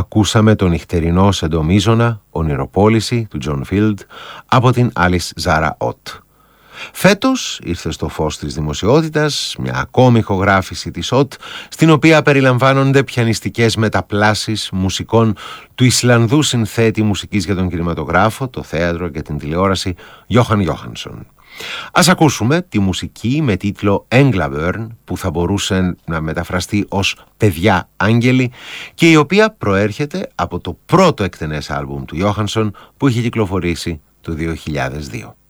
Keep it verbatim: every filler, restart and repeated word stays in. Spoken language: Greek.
ακούσαμε το νυχτερινό Σεντομίζωνα, ονειροπόληση του Τζον Φίλντ από την Alice Zara Ott. Φέτος ήρθε στο φως της δημοσιότητας μια ακόμη ηχογράφηση της Ott, στην οποία περιλαμβάνονται πιανιστικές μεταπλάσεις μουσικών του Ισλανδού συνθέτη μουσικής για τον κινηματογράφο, το θέατρο και την τηλεόραση Jóhann Jóhannsson. Ας ακούσουμε τη μουσική με τίτλο Englavörn, που θα μπορούσε να μεταφραστεί ως «Παιδιά Άγγελοι» και η οποία προέρχεται από το πρώτο εκτενές άλμπουμ του Jóhannsson που είχε κυκλοφορήσει το δύο χιλιάδες δύο.